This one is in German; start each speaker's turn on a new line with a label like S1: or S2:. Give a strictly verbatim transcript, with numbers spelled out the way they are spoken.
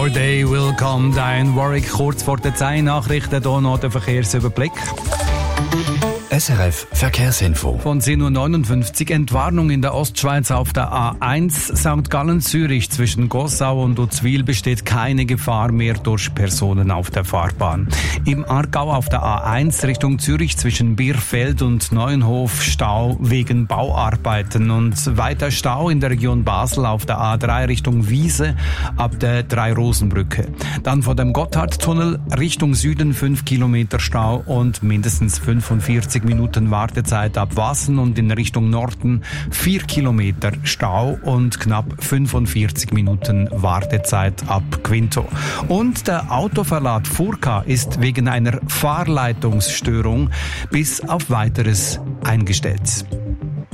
S1: Your day will come, Diane Warwick. Kurz vor der zehn Nachrichten, hier noch der Verkehrsüberblick.
S2: S R F Verkehrsinfo.
S1: Von zehn Uhr neunundfünfzig Entwarnung in der Ostschweiz auf der A eins Sankt Gallen-Zürich zwischen Gossau und Uzwil besteht keine Gefahr mehr durch Personen auf der Fahrbahn. Im Aargau auf der A eins Richtung Zürich zwischen Bierfeld und Neuenhof Stau wegen Bauarbeiten und weiter Stau in der Region Basel auf der A drei Richtung Wiese ab der Drei-Rosen-Brücke. Dann vor dem Gotthardtunnel Richtung Süden fünf Kilometer Stau und mindestens fünfundvierzig Minuten Wartezeit ab Wassen und in Richtung Norden vier Kilometer Stau und knapp fünfundvierzig Minuten Wartezeit ab Quinto. Und der Autoverlad Furka ist wegen einer Fahrleitungsstörung bis auf Weiteres eingestellt.